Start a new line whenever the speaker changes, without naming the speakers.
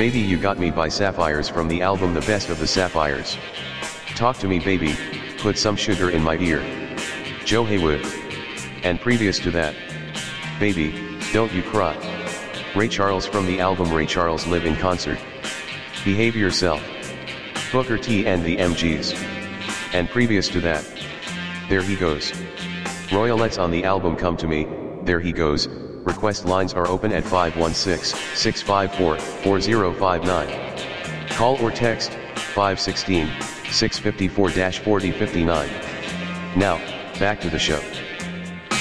Baby You Got Me by Sapphires from the album The Best of the Sapphires. Talk to Me Baby, Put Some Sugar in My Ear. Joe Haywood. And previous to that, Baby, Don't You Cry. Ray Charles from the album Ray Charles Live in Concert. Behave Yourself. Booker T and the MGs. And previous to that, There He Goes. Royalettes on the album Come to Me, There He Goes. Request lines are open at 516-654-4059. Call or text 516-654-4059. Now, back to the show.